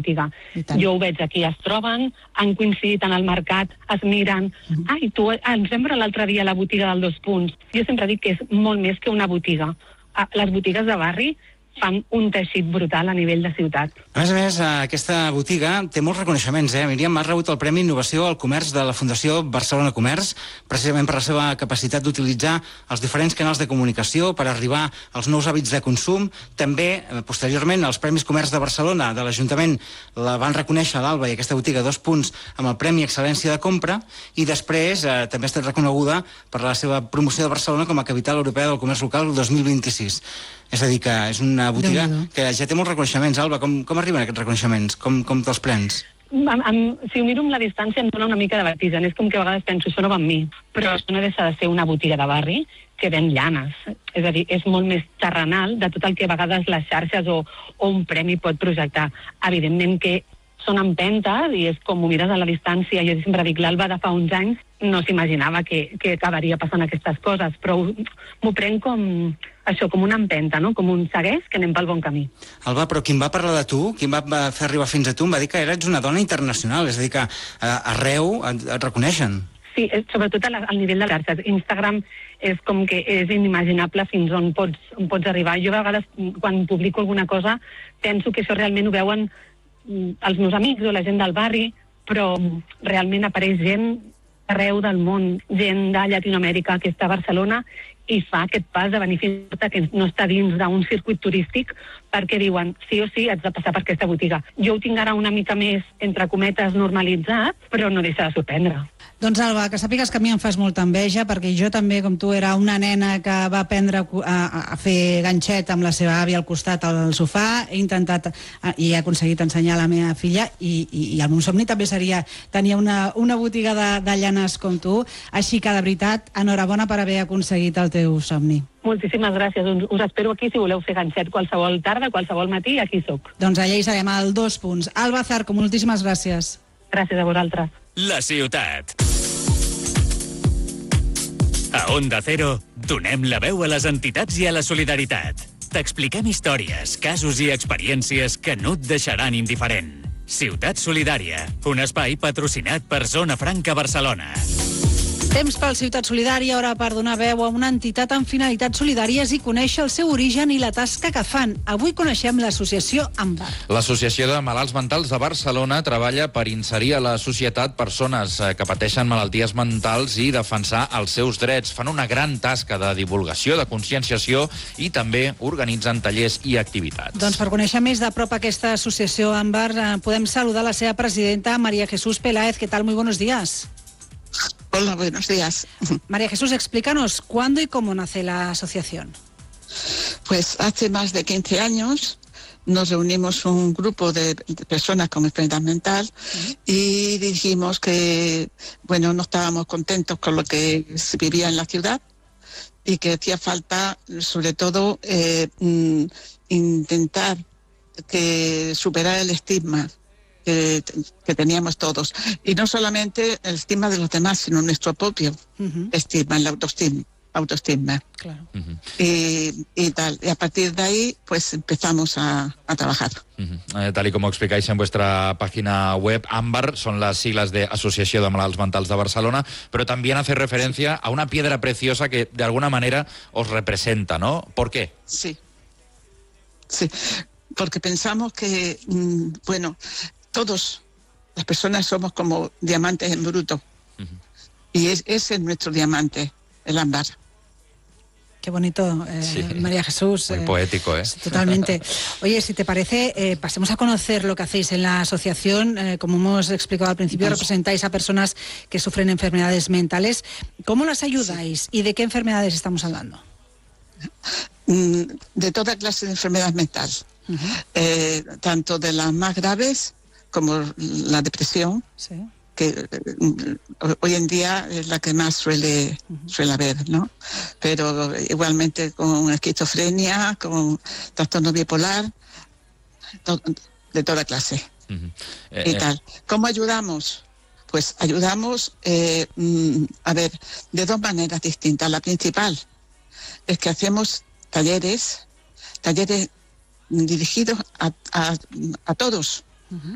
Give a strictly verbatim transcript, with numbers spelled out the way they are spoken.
botiga. Jo ho veig aquí, es troben, han coincidit en el mercat, es miren, mm. ai, tu ens vam veure l'altre dia a la botiga del Dos Punts. Jo sempre dic que és molt més que una botiga. Les botigues de barri fan un teixit brutal a nivell de ciutat. A més a més, aquesta botiga té molts reconeixements, eh? Míriam, ha rebut el Premi Innovació al Comerç de la Fundació Barcelona Comerç, precisament per la seva capacitat d'utilitzar els diferents canals de comunicació per arribar als nous hàbits de consum. També, posteriorment, els Premis Comerç de Barcelona de l'Ajuntament la van reconèixer a l'Alba i aquesta botiga Dos Punts amb el Premi Excel·lència de Compra, i després eh, també ha estat reconeguda per la seva promoció de Barcelona com a capital europea del comerç local el dos mil vint-i-sis. És a dir, que és una botiga que ja té molts reconeixements. Alba, com, com arriben aquests reconeixements? Com, com te'ls prens? Am, am, si ho miro amb la distància em dona una mica de vertigen. És com que a vegades penso, això no va amb mi. Però això no deixa de ser una botiga de barri que ven llanes. És a dir, és molt més terrenal de tot el que a vegades les xarxes o, o un premi pot projectar. Evidentment que són empentes i és com ho mires a la distància. Jo sempre dic, l'Alba de fa uns anys no s'imaginava que, que acabaria passant aquestes coses, però m'ho prenc com això, com una empenta, no? Com un segueix que anem pel bon camí. Alba, però qui em va parlar de tu, qui em va fer arribar fins a tu, em va dir que eres una dona internacional, és a dir, que eh, arreu et, et reconeixen. Sí, sobretot al, al nivell de xarxes. Instagram és com que és inimaginable fins on pots, on pots arribar. Jo a vegades, quan publico alguna cosa, penso que això realment ho veuen els meus amics o la gent del barri, però realment apareix gent arreu del món, gent de Llatinoamèrica que està a Barcelona i fa aquest pas de venir fins a que no està dins d'un circuit turístic perquè diuen, sí o sí, has de passar per aquesta botiga. Jo ho tinc ara una mica més, entre cometes, normalitzat, però no deixa de sorprendre. Doncs Alba, que sàpigues que a mi em fas molta enveja, perquè jo també, com tu, era una nena que va aprendre a, a fer ganxet amb la seva àvia al costat al sofà, he intentat i he aconseguit ensenyar a la meva filla, i, i, i el meu somni també seria tenir una, una botiga de, de llanes com tu, així que de veritat, enhorabona per haver aconseguit el teu somni. Moltíssimes gràcies, us, us espero aquí si voleu fer ganxet qualsevol tarda, qualsevol matí, aquí sóc. Doncs allà hi serem, al Dos Punts. Alba Zarco, moltíssimes gràcies. Gràcies a vosaltres. La ciutat. A Onda Cero donem la veu a les entitats i a la solidaritat. T'expliquem històries, casos i experiències que no et deixaran indiferent. Ciutat Solidària, un espai patrocinat per Zona Franca Barcelona. Temps pel Ciutat Solidària, hora per donar veu a una entitat amb finalitats solidàries i conèixer el seu origen i la tasca que fan. Avui coneixem l'associació AMBAR. L'Associació de Malalts Mentals de Barcelona treballa per inserir a la societat persones que pateixen malalties mentals i defensar els seus drets. Fan una gran tasca de divulgació, de conscienciació i també organitzen tallers i activitats. Doncs per conèixer més de prop aquesta associació AMBAR, podem saludar la seva presidenta, María Jesús Peláez. ¿Qué tal? Muy buenos días. Hola, buenos días. María Jesús, explícanos, ¿cuándo y cómo nace la asociación? Pues hace más de quince años nos reunimos un grupo de personas con enfermedad mental uh-huh. y dijimos que, bueno, no estábamos contentos con lo que se vivía en la ciudad y que hacía falta, sobre todo, eh, intentar que superar el estigma Que, que teníamos todos. Y no solamente el estigma de los demás, sino nuestro propio uh-huh. estigma, el autoestima. autoestima. Claro. Uh-huh. y, y tal. Y a partir de ahí, pues empezamos a, a trabajar. Uh-huh. Eh, tal y como explicáis en vuestra página web, AMBAR son las siglas de Asociació de Malalts Mentals de Barcelona, pero también hace referencia a una piedra preciosa que de alguna manera os representa, ¿no? ¿Por qué? Sí. Sí. Porque pensamos que, mmm, bueno, todos, las personas somos como diamantes en bruto. Uh-huh. Y es, ese es nuestro diamante, el ámbar. Qué bonito, eh, sí. María Jesús. Muy eh, poético, ¿eh? Totalmente. Oye, si te parece, eh, pasemos a conocer lo que hacéis en la asociación. Eh, como hemos explicado al principio, Vamos. representáis a personas que sufren enfermedades mentales. ¿Cómo las ayudáis sí. y de qué enfermedades estamos hablando? De toda clase de enfermedad mental. Uh-huh. eh, tanto de las más graves como la depresión, sí. que eh, hoy en día es la que más suele, uh-huh. suele haber, ¿no? Pero igualmente con esquizofrenia, con trastorno bipolar, to- de toda clase. Uh-huh. eh, y tal. ¿Cómo ayudamos? Pues ayudamos, eh, a ver, de dos maneras distintas. La principal es que hacemos talleres, talleres dirigidos a, a, a todos,